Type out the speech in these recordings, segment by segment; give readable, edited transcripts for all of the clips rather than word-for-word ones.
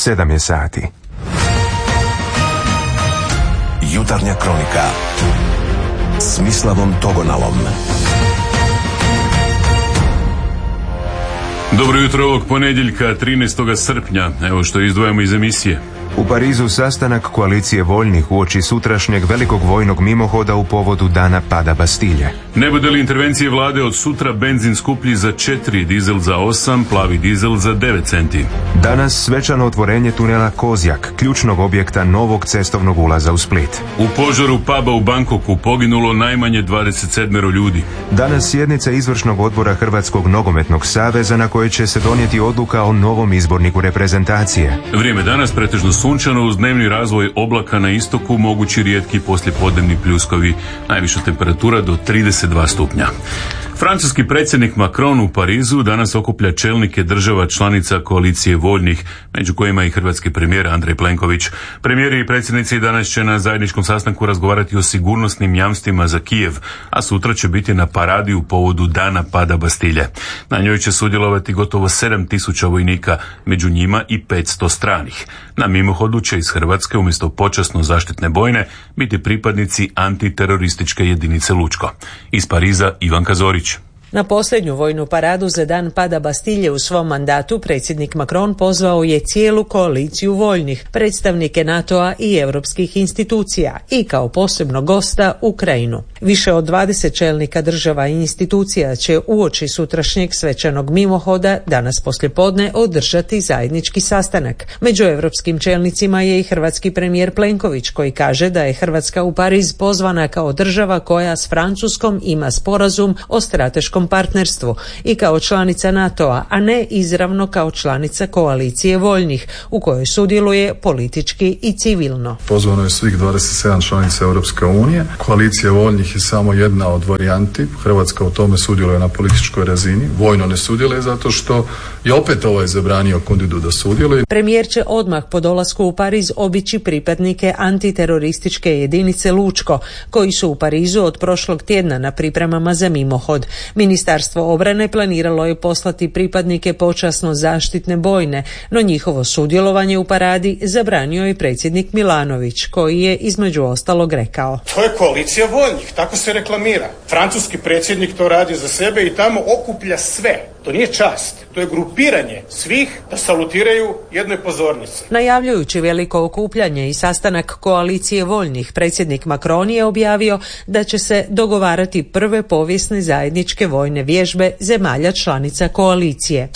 7 je sati. Jutarnja kronika s Mislavom Togonalom. Dobro jutro ovog ponedjeljka, 13. srpnja. Evo što izdvajamo iz emisije. U Parizu sastanak koalicije voljnih uoči sutrašnjeg velikog vojnog mimohoda u povodu dana pada Bastilje. Ne bude li intervencije vlade od sutra benzin skuplji za 4, dizel za 8, plavi dizel za 9 centi. Danas svečano otvorenje tunela Kozjak, ključnog objekta novog cestovnog ulaza u Split. U požaru puba u Bangkoku poginulo najmanje 27 ljudi. Danas sjednica izvršnog odbora Hrvatskog nogometnog saveza na kojoj će se donijeti odluka o novom izborniku reprezentacije. Vrijeme danas pretežno sunčano uz dnevni razvoj oblaka na istoku, mogući rijetki poslijepodnevni pljuskovi, najviša temperatura do 32 stupnja. Francuski predsjednik Macron u Parizu danas okuplja čelnike država članica koalicije voljnih, među kojima i hrvatski premijer Andrej Plenković. Premijeri i predsjednici danas će na zajedničkom sastanku razgovarati o sigurnosnim jamstvima za Kijev, a sutra će biti na paradi u povodu dana pada Bastilje. Na njoj će sudjelovati gotovo 7.000 vojnika, među njima i 500 stranih. Na mimohodu će iz Hrvatske umjesto počasno zaštitne bojne biti pripadnici antiterorističke jedinice Lučko. Iz Pariza Ivanka Zorić. Na posljednju vojnu paradu za dan pada Bastilje u svom mandatu predsjednik Macron pozvao je cijelu koaliciju voljnih, predstavnike NATO-a i europskih institucija i kao posebnog gosta Ukrajinu. Više od 20 čelnika država i institucija će uoči sutrašnjeg svečanog mimohoda danas poslijepodne održati zajednički sastanak. Među europskim čelnicima je i hrvatski premijer Plenković koji kaže da je Hrvatska u Pariz pozvana kao država koja s Francuskom ima sporazum o strateškom partnerstvu i kao članica NATO-a, a ne izravno kao članica koalicije voljnih u kojoj sudjeluje politički i civilno. Pozvano je svih 27 članica Europske unije. Koalicija voljnih je samo jedna od varijanti. Hrvatska u tome sudjeluje na političkoj razini. Vojno ne sudjeluje zato što je opet zabranio Kundidu da sudjeluje. Premijer će odmah po dolasku u Pariz obići pripadnike antiterorističke jedinice Lučko, koji su u Parizu od prošlog tjedna na pripremama za mimohod. Ministarstvo obrane planiralo je poslati pripadnike počasno zaštitne bojne, no njihovo sudjelovanje u paradi zabranio je predsjednik Milanović, koji je između ostalog rekao: To je koalicija voljnih, tako se reklamira. Francuski predsjednik to radi za sebe i tamo okuplja sve. To nije čast, to je grupiranje svih da salutiraju jednoj pozornici. Najavljujući veliko okupljanje i sastanak koalicije voljnih, predsjednik Macron je objavio da će se dogovarati prve povijesne zajedničke vojne vježbe zemalja članica koalicije.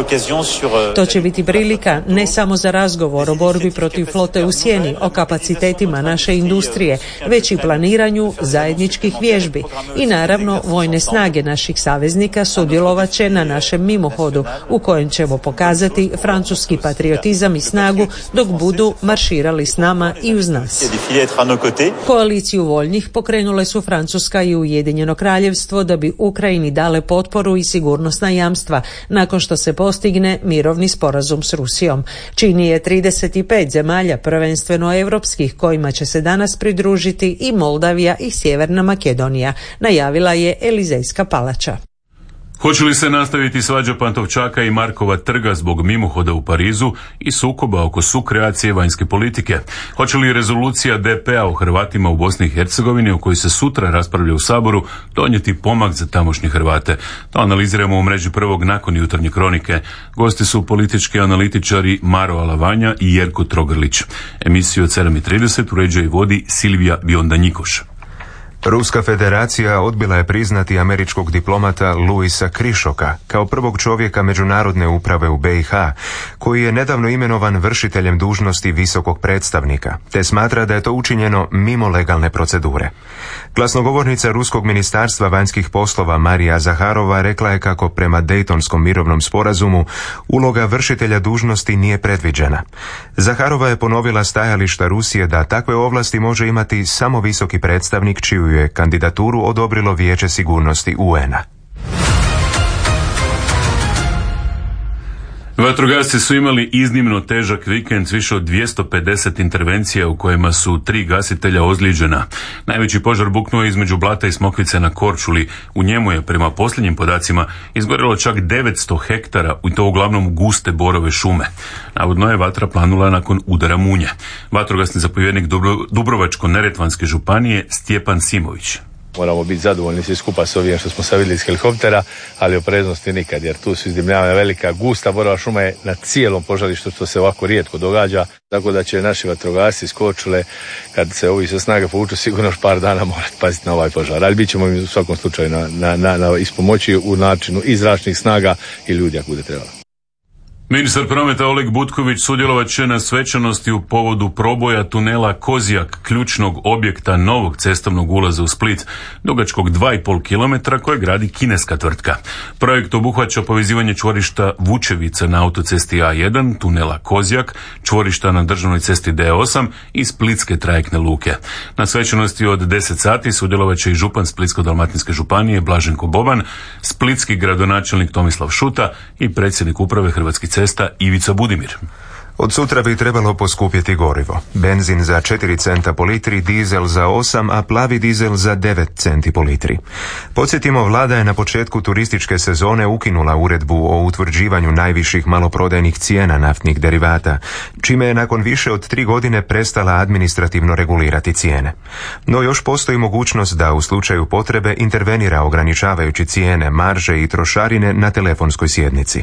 To će biti prilika ne samo za razgovor o borbi protiv flote u sjeni, o kapacitetima naše industrije, već i planiranju zajedničkih vježbi. I naravno, vojne snage naših saveznika sudjelovat će na našem mimohodu u kojem ćemo pokazati francuski patriotizam i snagu dok budu marširali s nama i uz nas. Koaliciju voljnih pokrenule su Francuska i Ujedinjeno Kraljevstvo da bi Ukrajini dale potporu i sigurnosna jamstva nakon što se postigne mirovni sporazum s Rusijom. Čini je 35 zemalja, prvenstveno europskih, kojima će se danas pridružiti i Moldavija i Sjeverna Makedonija, najavila je Elizejska palača. Hoće li se nastaviti svađa Pantovčaka i Markova trga zbog mimohoda u Parizu i sukoba oko sukreacije vanjske politike? Hoće li rezolucija DP-a o Hrvatima u Bosni i Hercegovini, o kojoj se sutra raspravlja u Saboru, donijeti pomak za tamošnje Hrvate? To analiziramo u mreži Prvog nakon jutarnje kronike. Gosti su politički analitičari Maro Alavanja i Jerko Trogrlić. Emisiju od 7:30 uređuje i vodi Silvija Bionda-Njikoš. Ruska federacija odbila je priznati američkog diplomata Luisa Krišoka kao prvog čovjeka međunarodne uprave u BiH, koji je nedavno imenovan vršiteljem dužnosti visokog predstavnika, te smatra da je to učinjeno mimo legalne procedure. Glasnogovornica Ruskog ministarstva vanjskih poslova Marija Zaharova rekla je kako prema Dejtonskom mirovnom sporazumu uloga vršitelja dužnosti nije predviđena. Zaharova je ponovila stajališta Rusije da takve ovlasti može imati samo visoki predstavnik čiju je kandidaturu odobrilo Vijeće sigurnosti UN-a. Vatrogasci su imali iznimno težak vikend s više od 250 intervencija u kojima su 3 gasitelja ozlijeđena. Najveći požar buknuo je između Blata i Smokvice na Korčuli. U njemu je, prema posljednjim podacima, izgorjelo čak 900 hektara, i to uglavnom guste borove šume. Navodno je vatra planula nakon udara munje. Vatrogasni zapovjednik Dubrovačko-neretvanske županije Stjepan Simović. Moramo biti zadovoljni svi skupa s ovim što smo savili iz helikoptera, ali opreznosti nikad, jer tu su izdimljavanja velika, gusta borova šuma je na cijelom požarištu, što se ovako rijetko događa, tako da će naši vatrogasci iz Korčule, kad se ovi sa snage povuču, sigurno još par dana morati paziti na ovaj požar, ali bit ćemo im u svakom slučaju na ispomoći u načinu i zračnih snaga i ljudi ako bude trebalo. Ministar prometa Oleg Butković sudjelovat će na svečanosti u povodu proboja tunela Kozjak, ključnog objekta novog cestovnog ulaza u Split, dugačkog 2,5 km koje gradi kineska tvrtka. Projekt obuhvaća povezivanje čvorišta Vučevica na autocesti A1, tunela Kozjak, čvorišta na državnoj cesti D8 i splitske trajektne luke. Na svečanosti od 10 sati sudjelovat će i župan Splitsko-dalmatinske županije Blaženko Boban, splitski gradonačelnik Tomislav Šuta i predsjednik uprave Hrvatskih cesta Ivica Budimir. Od sutra bi trebalo poskupjeti gorivo. Benzin za 4 centa po litri, dizel za 8, a plavi dizel za 9 centi po litri. Podsjetimo, vlada je na početku turističke sezone ukinula uredbu o utvrđivanju najviših maloprodajnih cijena naftnih derivata, čime je nakon više od 3 godine prestala administrativno regulirati cijene. No još postoji mogućnost da u slučaju potrebe intervenira ograničavajući cijene, marže i trošarine na telefonskoj sjednici.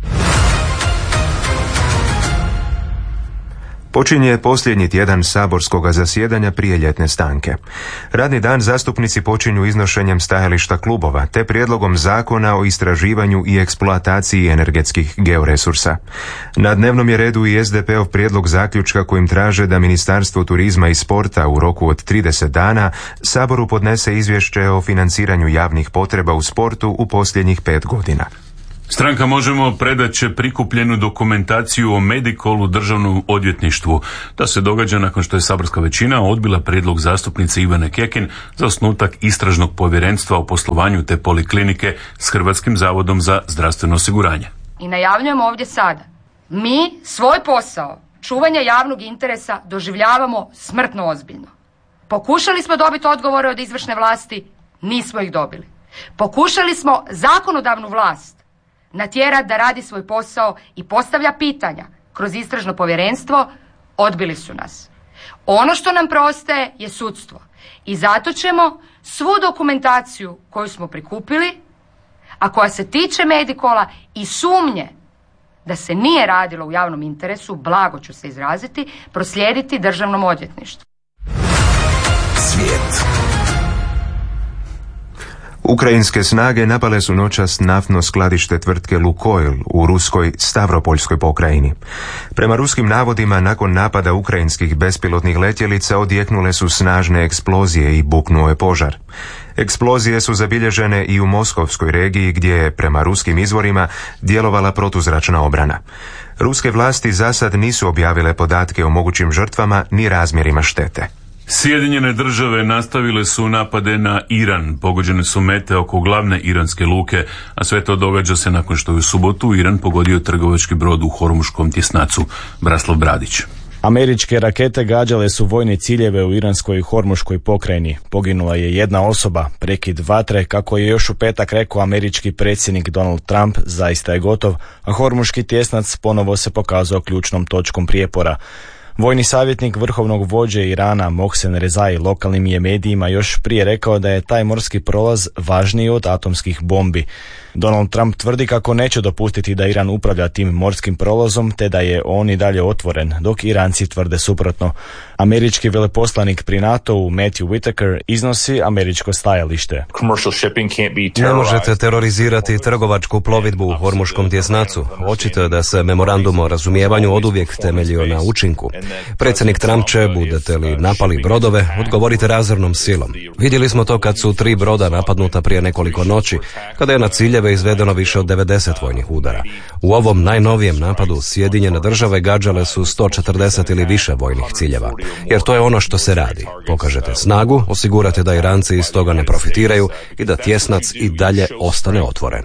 Počinje posljednji tjedan saborskog zasjedanja prije ljetne stanke. Radni dan zastupnici počinju iznošenjem stajališta klubova te prijedlogom zakona o istraživanju i eksploataciji energetskih georesursa. Na dnevnom je redu i SDP-ov prijedlog zaključka kojim traže da Ministarstvo turizma i sporta u roku od 30 dana Saboru podnese izvješće o financiranju javnih potreba u sportu u posljednjih 5 godina. Stranka Možemo predat će prikupljenu dokumentaciju o Medikolu državnom odvjetništvu. To se događa nakon što je saborska većina odbila prijedlog zastupnice Ivane Kekin za osnutak istražnog povjerenstva o poslovanju te poliklinike s Hrvatskim zavodom za zdravstveno osiguranje. I najavljujemo ovdje sada. Mi svoj posao čuvanja javnog interesa doživljavamo smrtno ozbiljno. Pokušali smo dobiti odgovore od izvršne vlasti, nismo ih dobili. Pokušali smo zakonodavnu vlast natjerati da radi svoj posao i postavlja pitanja kroz istražno povjerenstvo, odbili su nas. Ono što nam preostaje je sudstvo. I zato ćemo svu dokumentaciju koju smo prikupili, a koja se tiče Medikola i sumnje da se nije radilo u javnom interesu, blago ću se izraziti, proslijediti Državnom odvjetništvu. Svijet. Ukrajinske snage napale su noćas naftno skladište tvrtke Lukoil u ruskoj Stavropoljskoj pokrajini. Prema ruskim navodima, nakon napada ukrajinskih bespilotnih letjelica odjeknule su snažne eksplozije i buknuo je požar. Eksplozije su zabilježene i u Moskovskoj regiji gdje je, prema ruskim izvorima, djelovala protuzračna obrana. Ruske vlasti zasad nisu objavile podatke o mogućim žrtvama ni razmjerima štete. Sjedinjene države nastavile su napade na Iran, pogođene su mete oko glavne iranske luke, a sve to događa se nakon što je u subotu Iran pogodio trgovački brod u Hormuškom tjesnacu. Braslav Bradić. Američke rakete gađale su vojne ciljeve u iranskoj Hormuškoj pokrajini. Poginula je jedna osoba, prekid vatre, kako je još u petak rekao američki predsjednik Donald Trump, zaista je gotov, a Hormuški tjesnac ponovo se pokazao ključnom točkom prijepora. Vojni savjetnik vrhovnog vođe Irana Mohsen Rezai lokalnim je medijima još prije rekao da je taj morski prolaz važniji od atomskih bombi. Donald Trump tvrdi kako neće dopustiti da Iran upravlja tim morskim prolazom te da je on i dalje otvoren, dok Iranci tvrde suprotno. Američki veleposlanik pri NATO-u Matthew Whitaker iznosi američko stajalište. Ne možete terorizirati trgovačku plovidbu u Hormuškom tjesnacu. Očito je da se memorandum o razumijevanju oduvijek temeljio na učinku. Predsjednik Trump će, budete li napali brodove, odgovorite razornom silom. Vidjeli smo to kad su 3 broda napadnuta prije nekoliko noći, kada je na ciljeve izvedeno više od 90 vojnih udara. U ovom najnovijem napadu Sjedinjene države gađale su 140 ili više vojnih ciljeva, jer to je ono što se radi. Pokažete snagu, osigurate da Iranci iz toga ne profitiraju i da tjesnac i dalje ostane otvoren.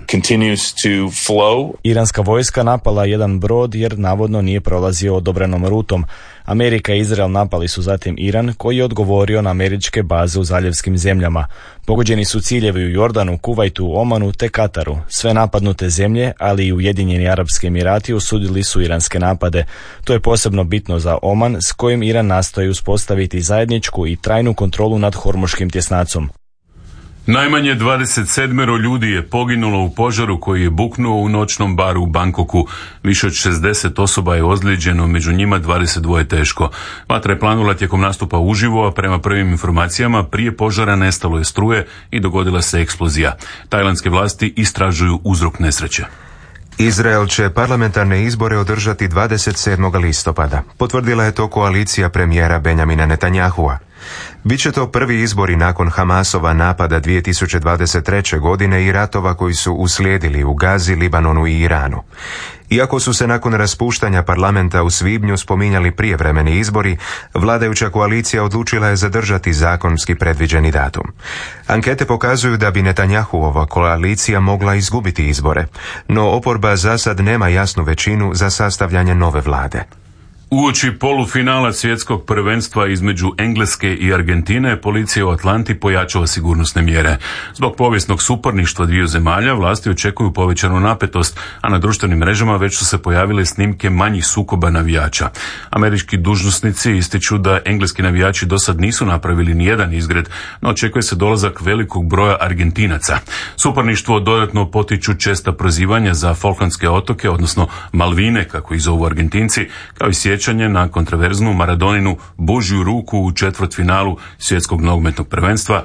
Iranska vojska napala jedan brod jer navodno nije prolazio odobrenom rutom. Amerika i Izrael napali su zatim Iran, koji je odgovorio na američke baze u zaljevskim zemljama. Pogođeni su ciljevi u Jordanu, Kuvajtu, Omanu te Kataru. Sve napadnute zemlje, ali i Ujedinjeni Arapski Emirati osudili su iranske napade. To je posebno bitno za Oman, s kojim Iran nastoji uspostaviti zajedničku i trajnu kontrolu nad hormuškim tjesnacom. Najmanje 27 ljudi je poginulo u požaru koji je buknuo u noćnom baru u Bangkoku. Više od 60 osoba je ozlijeđeno, među njima 22 teško. Vatra je planula tijekom nastupa uživo, a prema prvim informacijama prije požara nestalo je struje i dogodila se eksplozija. Tajlandske vlasti istražuju uzrok nesreće. Izrael će parlamentarne izbore održati 27. listopada. Potvrdila je to koalicija premijera Benjamina Netanyahua. Biće to prvi izbori nakon Hamasova napada 2023. godine i ratova koji su uslijedili u Gazi, Libanonu i Iranu. Iako su se nakon raspuštanja parlamenta u svibnju spominjali prijevremeni izbori, vladajuća koalicija odlučila je zadržati zakonski predviđeni datum. Ankete pokazuju da bi Netanjahuova koalicija mogla izgubiti izbore, no oporba za sad nema jasnu većinu za sastavljanje nove vlade. Uoči polufinala svjetskog prvenstva između Engleske i Argentine, policija u Atlanti pojačala sigurnosne mjere. Zbog povijesnog suparništva dviju zemalja, vlasti očekuju povećanu napetost, a na društvenim mrežama već su se pojavile snimke manjih sukoba navijača. Američki dužnosnici ističu da engleski navijači do sad nisu napravili nijedan izgred, no očekuje se dolazak velikog broja Argentinaca. Suparništvo dodatno potiču česta prozivanja za Falklandske otoke, odnosno Malvine, kako ih zovu Argentinci, kao i sjećanje na kontroverznu Maradoninu Božju ruku u četvrtfinalu svjetskog nogometnog prvenstva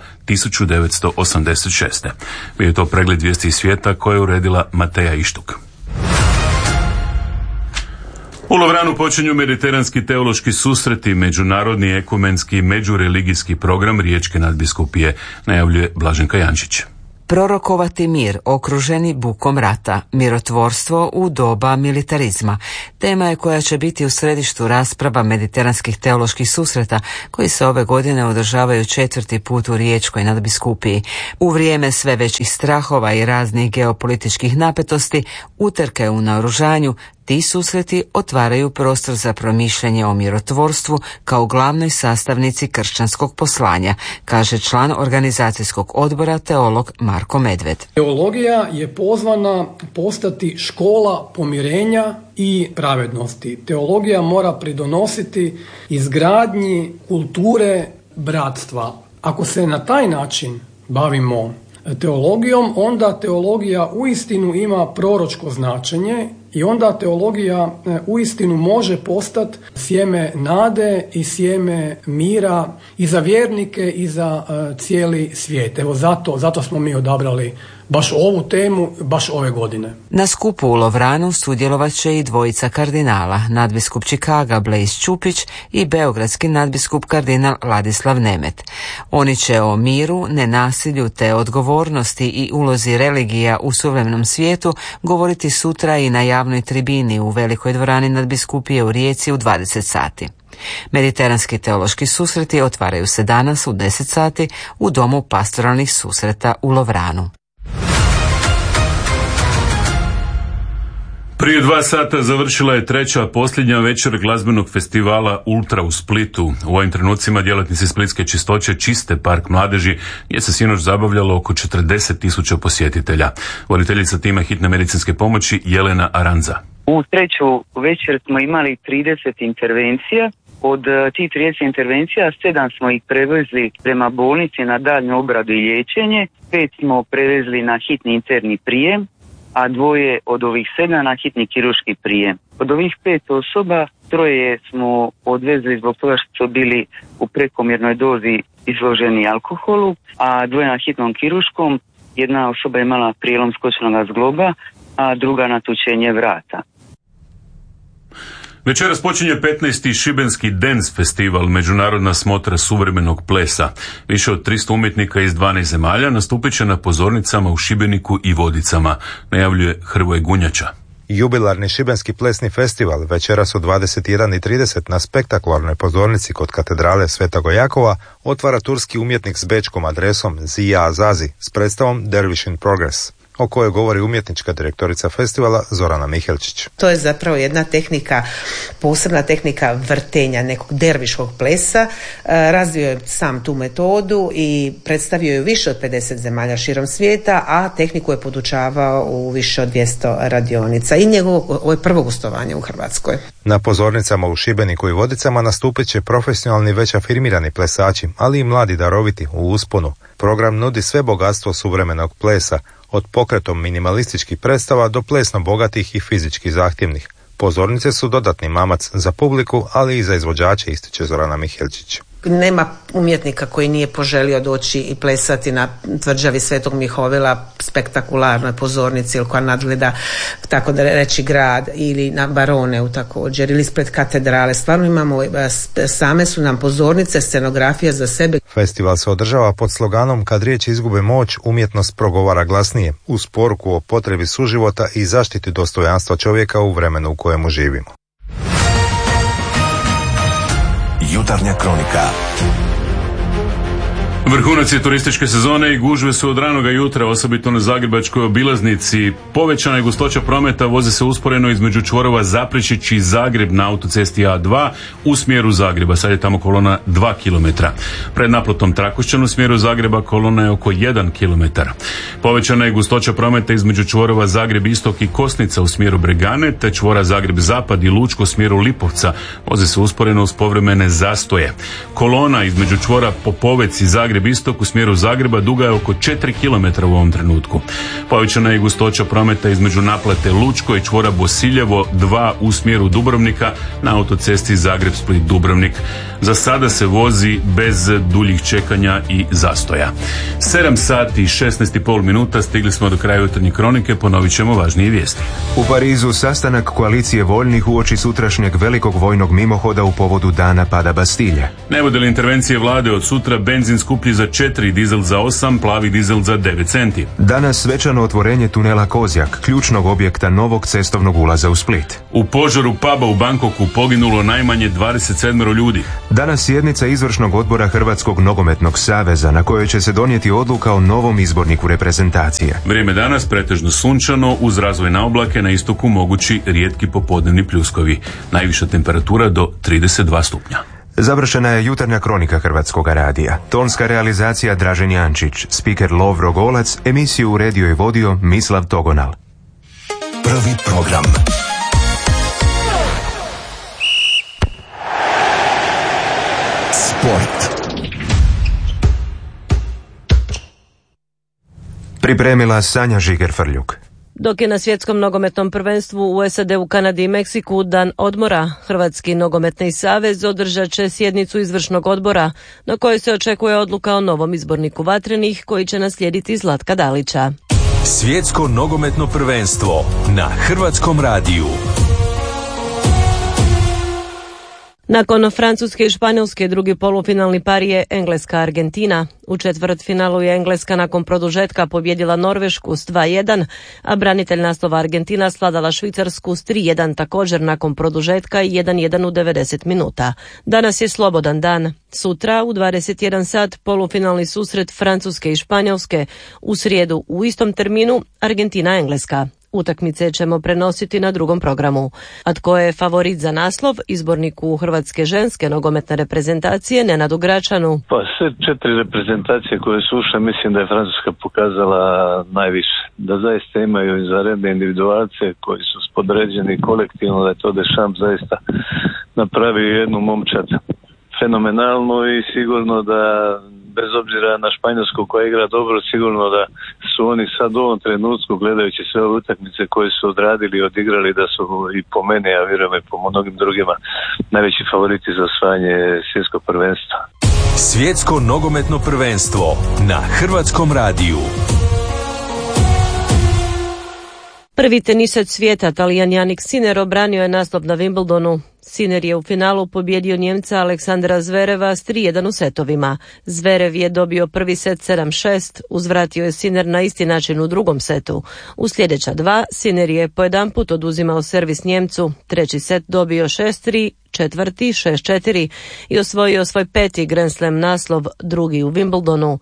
1986. Bio je to pregled vijesti iz svijeta koje je uredila Mateja Ištuk. U Lovranu počinju mediteranski teološki susreti, međunarodni ekumenski međureligijski program Riječke nadbiskupije, najavljuje Blaženka Jančić. Prorokovati mir okruženi bukom rata, mirotvorstvo u doba militarizma. Tema je koja će biti u središtu rasprava mediteranskih teoloških susreta koji se ove godine održavaju 4. put u Riječkoj nadbiskupiji. U vrijeme sve većih strahova i raznih geopolitičkih napetosti, utrke u naoružanju, ti susreti otvaraju prostor za promišljanje o mirotvorstvu kao glavnoj sastavnici kršćanskog poslanja, kaže član organizacijskog odbora teolog Marko Medved. Teologija je pozvana postati škola pomirenja i pravednosti. Teologija mora pridonositi izgradnji kulture bratstva. Ako se na taj način bavimo teologijom, onda teologija uistinu ima proročko značenje i onda teologija uistinu može postati sjeme nade i sjeme mira i za vjernike i za cijeli svijet. Evo zato smo mi odabrali baš ovu temu, baš ove godine. Na skupu u Lovranu sudjelovat će i dvojica kardinala, nadbiskup Čikaga Blaise Čupić i beogradski nadbiskup kardinal Ladislav Nemet. Oni će o miru, nenasilju te odgovornosti i ulozi religija u suvremenom svijetu govoriti sutra i na javnoj tribini u velikoj dvorani nadbiskupije u Rijeci u 20 sati. Mediteranski teološki susreti otvaraju se danas u 10 sati u Domu pastoralnih susreta u Lovranu. Prije 2 sata završila je treća posljednja večer glazbenog festivala Ultra u Splitu. U ovim trenucima djelatnici Splitske čistoće čiste park mladeži gdje se sinoć zabavljalo oko 40.000 posjetitelja. Voditeljica tima hitne medicinske pomoći Jelena Aranza. U treću večer smo imali 30 intervencija. Od tih 30 intervencija 7 smo ih prevezli prema bolnici na daljnju obradu i liječenje, 5 smo prevezli na hitni interni prijem, a 2 od ovih 7 na hitni kirurški prijem. Od ovih 5 osoba 3 smo odvezli zbog toga što su bili u prekomjernoj dozi izloženi alkoholu, a 2 na hitnom kirurškom. 1 osoba je imala prijelom skočnog zgloba, a druga natučenje vrata. Večeras počinje 15. Šibenski Dance festival, međunarodna smotra suvremenog plesa. Više od 300 umjetnika iz 12 zemalja nastupit će na pozornicama u Šibeniku i Vodicama, najavljuje Hrvoje Gunjača. Jubilarni Šibenski plesni festival večeras u 21:30 na spektakularnoj pozornici kod katedrale Svetog Jakova otvara turski umjetnik s bečkom adresom Zija Azazi s predstavom Dervish in Progress, o kojoj govori umjetnička direktorica festivala Zorana Mihelčić. To je zapravo jedna tehnika, posebna tehnika vrtenja nekog derviškog plesa. Razvio je sam tu metodu i predstavio je više od 50 zemalja širom svijeta, a tehniku je podučavao u više od 200 radionica. I ovo je prvo gostovanje u Hrvatskoj. Na pozornicama u Šibeniku i Vodicama nastupit će profesionalni već afirmirani plesači, ali i mladi daroviti u usponu. Program nudi sve bogatstvo suvremenog plesa, od pokretom minimalističkih predstava do plesno bogatih i fizički zahtjevnih. Pozornice su dodatni mamac za publiku, ali i za izvođače, ističe Zorana Mihelčić. Nema umjetnika koji nije poželio doći i plesati na tvrđavi Svetog Mihovila, spektakularnoj pozornici ili koja nadgleda, tako da reći, grad, ili na Baroneu također, ili ispred katedrale. Stvarno imamo, same su nam pozornice, scenografija za sebe. Festival se održava pod sloganom "Kad riječi izgube moć, umjetnost progovara glasnije", uz poruku o potrebi suživota i zaštiti dostojanstva čovjeka u vremenu u kojemu živimo. Jutarnja kronika. Vrhunac je turističke sezone i gužve su od ranoga jutra, osobito na zagrebačkoj obilaznici. Povećana je gustoća prometa, voze se usporeno između čvorova Zaprešić i Zagreb na autocesti A2 u smjeru Zagreba. Sad je tamo kolona 2 km. Pred naplotom Trakošćan u smjeru Zagreba kolona je oko 1 km. Povećana je gustoća prometa između čvorova Zagreb Istok i Kosnica u smjeru Bregane, te čvora Zagreb Zapad i Lučko u smjeru Lipovca. Voze se usporeno uz povremene zastoje. Kolona između čvora Popovec i Zagreb Istok u smjeru Zagreba duga je oko 4 km u ovom trenutku. Povećana je gustoća prometa između naplate Lučko i čvora Bosiljevo 2 u smjeru Dubrovnika na autocesti Zagreb-Split-Dubrovnik. Za sada se vozi bez duljih čekanja i zastoja. 7 sati i 16,5 minuta, stigli smo do kraja jutarnje kronike, ponovit ćemo važnije vijesti. U Parizu sastanak koalicije voljnih uoči sutrašnjeg velikog vojnog mimohoda u povodu dana pada Bastilje. Ne bude li intervencije vlade od sutra, benzin skuplji za 4, dizel za 8, plavi dizel za 9 centi. Danas svečano otvorenje tunela Kozjak, ključnog objekta novog cestovnog ulaza u Split. U požaru puba u Bangkoku poginulo najmanje 27 ljudi. Danas sjednica izvršnog odbora Hrvatskog nogometnog saveza na kojoj će se donijeti odluka o novom izborniku reprezentacije. Vrijeme danas pretežno sunčano, uz razvojne oblake, na istoku mogući rijetki popodnevni pljuskovi. Najviša temperatura do 32 stupnja. Završena je jutarnja kronika Hrvatskoga radija. Tonska realizacija Dražen Jančić, spiker Lovro Golac, emisiju uredio i vodio Mislav Togonal. Prvi program. Sport. Pripremila Sanja Žiger-Frljuk. Dok je na svjetskom nogometnom prvenstvu u SAD-u, Kanadi i Meksiku dan odmora, Hrvatski nogometni savez održat će sjednicu izvršnog odbora na kojoj se očekuje odluka o novom izborniku vatrenih koji će naslijediti Zlatka Dalića. Svjetsko nogometno prvenstvo na Hrvatskom radiju. Nakon Francuske i Španjolske drugi polufinalni par je Engleska-Argentina. U četvrtfinalu je Engleska nakon produžetka pobjedila Norvešku s 2:1, a branitelj naslova Argentina svladala Švicarsku s 3:1 također nakon produžetka i 1:1 u 90 minuta. Danas je slobodan dan. Sutra u 21 sat polufinalni susret Francuske i Španjolske. U srijedu u istom terminu Argentina-Engleska. Utakmice ćemo prenositi na drugom programu. A tko je favorit za naslov? Izborniku hrvatske ženske nogometne reprezentacije Nenadu Gračanu. Pa sve 4 reprezentacije koje su ušle, mislim da je Francuska pokazala najviše. Da zaista imaju izvanredne individualce koji su spodređeni kolektivno, da je to Deschamps zaista napravio jednu momčad fenomenalno i sigurno da bez obzira na Španjolsku koja igra dobro, sigurno da su oni sad u ovom trenutku, gledajući sve ove utakmice koje su odradili i odigrali, da su i po mene, a vjerujem i po mnogim drugima, najveći favoriti za osvajanje svjetskog prvenstva. Svjetsko nogometno prvenstvo na Hrvatskom radiju. Prvi tenisač svijeta, Talijan Jannik Sinner, obranio je naslov na Wimbledonu. Sinner je u finalu pobjedio Njemca Aleksandra Zvereva s 3-1 u setovima. Zverev je dobio prvi set 7-6, uzvratio je Sinner na isti način u drugom setu. U sljedeća dva Sinner je po jedan put oduzimao servis Njemcu, treći set dobio 6-3, četvrti 6-4 i osvojio svoj peti Grand Slam naslov, drugi u Wimbledonu.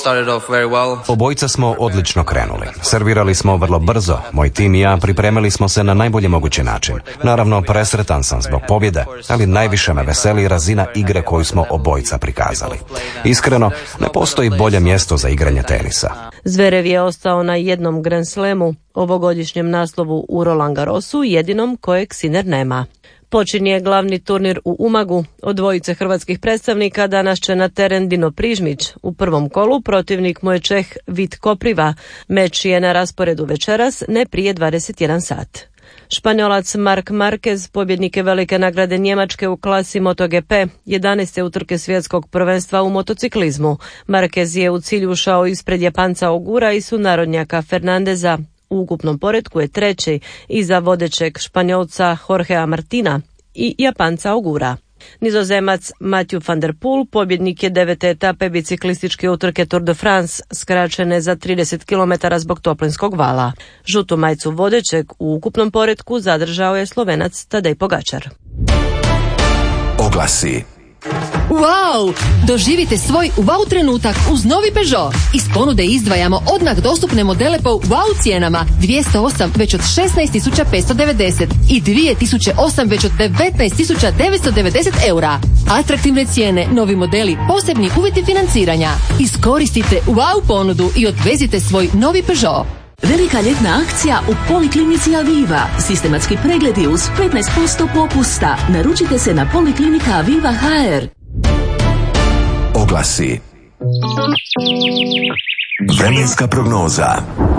Obojica smo odlično krenuli. Servirali smo vrlo brzo. Moj tim i ja pripremili smo se na najbolji mogući način. Naravno, presretan sam zbog pobjede, ali najviše me veseli razina igre koju smo obojica prikazali. Iskreno, ne postoji bolje mjesto za igranje tenisa. Zverev je ostao na jednom Grand Slamu, ovogodišnjem naslovu u Roland Garrosu, jedinom kojeg Sinner nema. Počinje glavni turnir u Umagu. Od dvojice hrvatskih predstavnika danas će na teren Dino Prižmić. U prvom kolu protivnik mu je Čeh Vit Kopriva. Meč je na rasporedu večeras, ne prije 21 sat. Španjolac Marc Marquez, pobjednik je velike nagrade Njemačke u klasi MotoGP, 11. utrke svjetskog prvenstva u motociklizmu. Marquez je u cilj ušao ispred Japanca Ogura i sunarodnjaka Fernandeza. U ukupnom poretku je treći iza vodećeg Španjolca Jorgea Martina i Japanca Ogura. Nizozemac Mathieu van der Poel pobjednik je 9. etape biciklističke utrke Tour de France, skraćene za 30 km zbog toplinskog vala. Žutu majicu vodećeg u ukupnom poretku zadržao je Slovenac Tadej Pogačar. Oglasi. Wow! Doživite svoj wow trenutak uz novi Peugeot. Iz ponude izdvajamo odmah dostupne modele po wow cijenama. 208 već od 16.590 i 2008 već od 19.990 eura. Atraktivne cijene, novi modeli, posebni uvjeti financiranja. Iskoristite wow ponudu i odvezite svoj novi Peugeot. Velika ljetna akcija u Poliklinici Aviva. Sistematski pregledi uz 15% popusta. Naručite se na Poliklinika Aviva HR. Oglasi. Vremenska prognoza.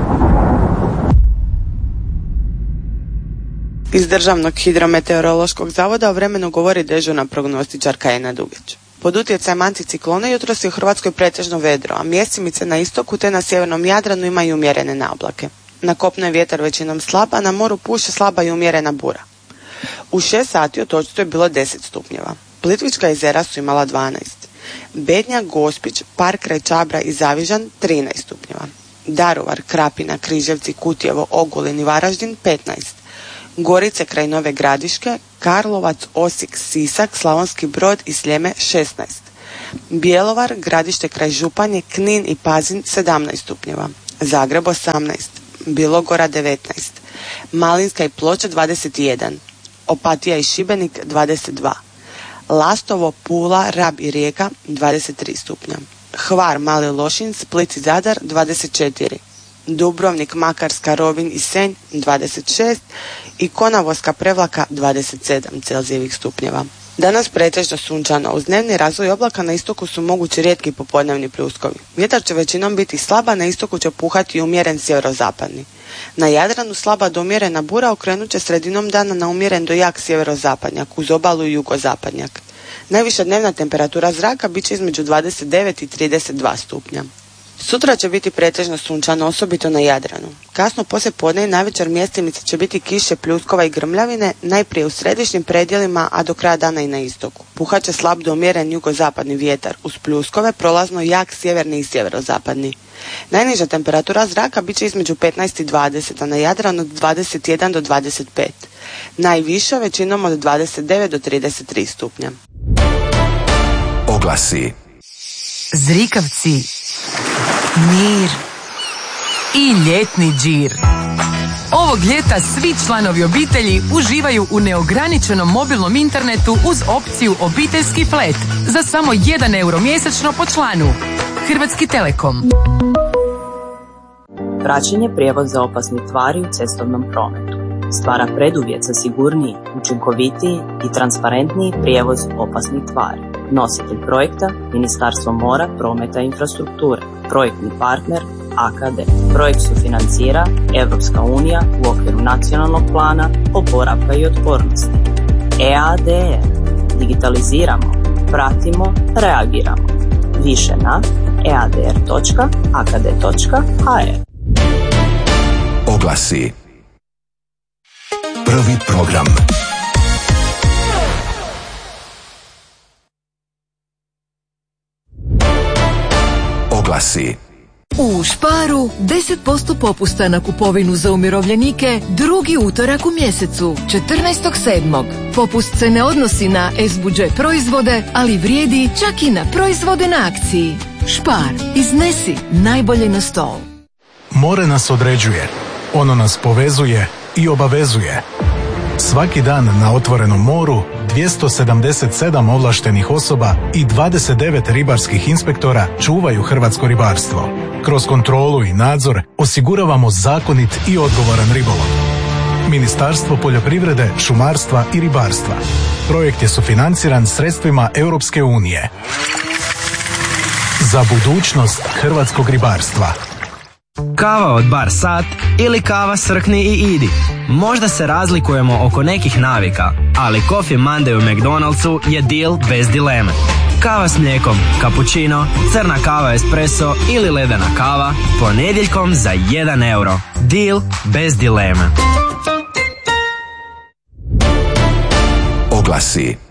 Iz Državnog hidrometeorološkog zavoda o vremenu govori dežurna prognostičarka Ena Dugić. Pod utjecajem anticiklona jutros je u Hrvatskoj pretežno vedro, a mjesimice na istoku te na sjevernom Jadranu imaju umjerene naoblake. Na kopnu je vjetar većinom slab, a na moru puše slaba i umjerena bura. U 6 sati otočito je bilo 10 stupnjeva. Plitvička jezera su imala 12. Bednja, Gospić, Park kraj Čabra i Zavižan 13 stupnjeva. Daruvar, Krapina, Križevci, Kutjevo, Ogulin i Varaždin 15. Gorice kraj Nove Gradiške, Karlovac, Osijek, Sisak, Slavonski Brod i Sljeme 16. Bjelovar, Gradište kraj Županje, Knin i Pazin 17 stupnjeva. Zagreb 18. Bilogora 19. Malinska i Ploče 21. Opatija i Šibenik 22. Lastovo, Pula, Rab i Rijeka 23 stupnja. Hvar, Mali Lošinj, Split i Zadar 24. Dubrovnik, Makarska, Rovinj i Senj 26 i Konavolska, Prevlaka 27 celzijevih stupnjeva. Danas pretežno sunčano, uz dnevni razvoj oblaka na istoku su mogući rijetki popodnevni pljuskovi. Vjetar će većinom biti slaba, na istoku će puhati umjeren sjeverozapadni. Na Jadranu slaba do umjerena bura okrenut će sredinom dana na umjeren do jak sjeverozapadnjak, uz obalu i jugozapadnjak. Najviša dnevna temperatura zraka bit će između 29 i 32 stupnja. Sutra će biti pretežno sunčano, osobito na Jadranu. Kasno poslije podne i navečer mjestimice će biti kiše, pljuskova i grmljavine, najprije u središnjim predjelima, a do kraja dana i na istoku. Puhat će slab do umjeren jugozapadni vjetar, uz pljuskove prolazno jak sjeverni i sjeverozapadni. Najniža temperatura zraka bit će između 15 i 20, a na Jadranu od 21 do 25. Najviša većinom od 29 do 33 stupnja. Oglasi. Zrikavci, mir i ljetni džir. Ovog ljeta svi članovi obitelji uživaju u neograničenom mobilnom internetu uz opciju obiteljski flat za samo 1 euro mjesečno po članu. Hrvatski Telekom. Praćenje prijevoza opasnih tvari u cestovnom prometu stvara preduvjet za sigurniji, učinkovitiji i transparentniji prijevoz opasnih tvari. Nositelj projekta Ministarstvo mora, prometa i infrastrukture. Projektni partner AKD. Projekt sufinancira Europska unija u okviru nacionalnog plana oporavka i otpornosti. EADR. Digitaliziramo, pratimo, reagiramo. Više na eadr.akd.hr. Oglasi. Prvi program. Oglasi. U Sparu 10% popusta na kupovinu za umirovljenike drugi utorak u mjesecu, 14.7. Popust se ne odnosi na S-budžet proizvode, ali vrijedi čak i na proizvode na akciji. Spar, iznesi najbolje na stol. More nas određuje, ono nas povezuje i obavezuje. Svaki dan na otvorenom moru 277 ovlaštenih osoba i 29 ribarskih inspektora čuvaju hrvatsko ribarstvo. Kroz kontrolu i nadzor osiguravamo zakonit i odgovoran ribolov. Ministarstvo poljoprivrede, šumarstva i ribarstva. Projekt je sufinanciran sredstvima Europske unije. Za budućnost hrvatskog ribarstva. Kava od Bar Sat ili kava Srkni i Idi. Možda se razlikujemo oko nekih navika, ali Coffee Monday u McDonald'su je deal bez dileme. Kava s mlijekom, cappuccino, crna kava espresso ili ledena kava ponedjeljkom za 1 euro. Deal bez dileme. Oglasi.